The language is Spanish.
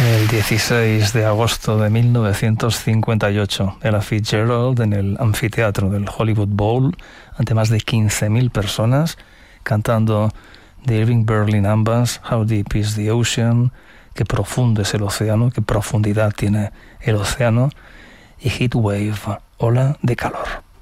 El 16 de agosto de 1958, Ella Fitzgerald en el anfiteatro del Hollywood Bowl, ante más de 15.000 personas, cantando The Irving Berlin Ambas, How Deep is the Ocean, qué profundo es el océano, qué profundidad tiene el océano, y Heat Wave, ola de calor.